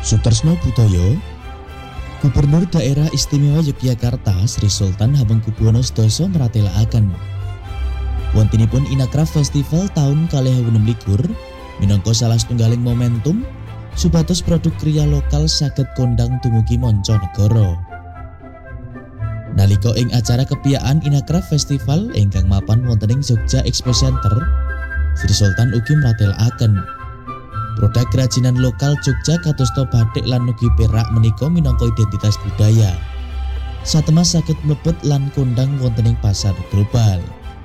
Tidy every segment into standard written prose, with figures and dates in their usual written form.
Sutresno Butoyo, Gubernur Daerah Istimewa Yogyakarta Sri Sultan Hamengkubuwono II maratelaken wontenipun Inacraft Festival taun 2026 minangka salah setunggaling momentum supados produk kriya lokal saged kondang dumugi manca negara. Nalika ing acara kepiyaan Inacraft Festival ingkang mapan wonten ing Jogja Expo Center, Sri Sultan ugi maratelaken produk kerajinan lokal Jogja kadosta batik lan ugi perak menika minangka identitas budaya. Satemas saged mlebet lan kondang wonten ing pasar global.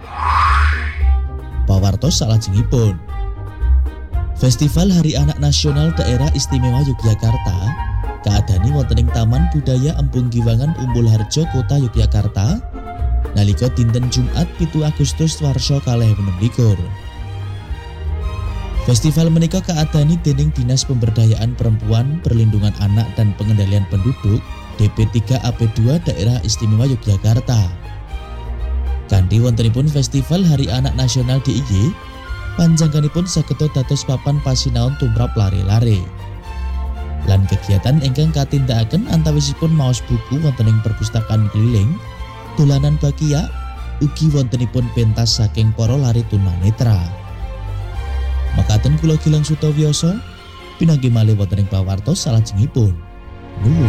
Pawartos salajengipun, Festival Hari Anak Nasional Daerah Istimewa Yogyakarta kaadani wonten ing Taman Budaya Embung Giwangan Umbul Harjo Kota Yogyakarta nalika dinten Jumat 7 Agustus warsa 2026. Festival menika kaadani dening Dinas Pemberdayaan Perempuan, Perlindungan Anak dan Pengendalian Penduduk DP3 AP2 Daerah Istimewa Yogyakarta. Kanthi wontenipun Festival Hari Anak Nasional DIY, panjangkanipun saged dados papan pasinaon tumrap lare-lare. Lan kegiatan ingkang katindakaken antawisipun maos buku wonten ing perpustakaan keliling, dolanan bakia, ugi wontenipun pentas saking para lare tunanetra. Makaten kula Gilang Sutawioso pinanggih malih wonten ing pawartos salajengipun. Nuwun.